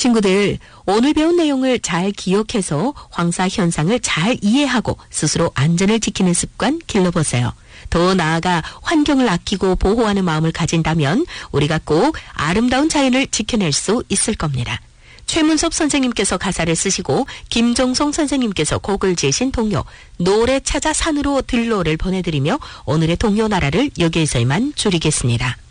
친구들, 오늘 배운 내용을 잘 기억해서 황사 현상을 잘 이해하고 스스로 안전을 지키는 습관 길러보세요. 더 나아가 환경을 아끼고 보호하는 마음을 가진다면 우리가 꼭 아름다운 자연을 지켜낼 수 있을 겁니다. 최문섭 선생님께서 가사를 쓰시고 김종송 선생님께서 곡을 지으신 동요 노래 찾아 산으로 들로를 보내드리며 오늘의 동요 나라를 여기에서 이만 줄이겠습니다.